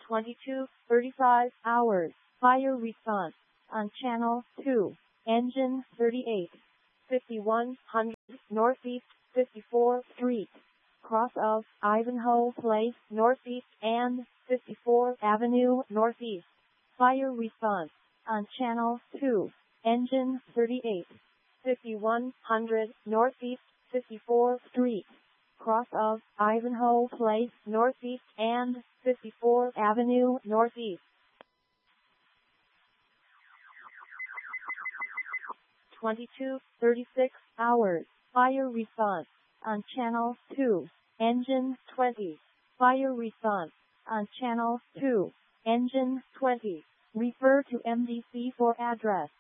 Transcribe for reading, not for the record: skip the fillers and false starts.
22:35 hours. Fire response on channel 2. Engine 38. 5100 Northeast 54th Street. Cross of Ivanhoe Place Northeast and 54th Avenue Northeast. Fire response on channel 2. Engine 38. 5100 Northeast 54th Street. Cross of Ivanhoe Place Northeast and 54th Avenue Northeast. 22:36 hours. Fire response on channel 2. Engine 20. Fire response on channel 2. Engine 20. Refer to MDC for address.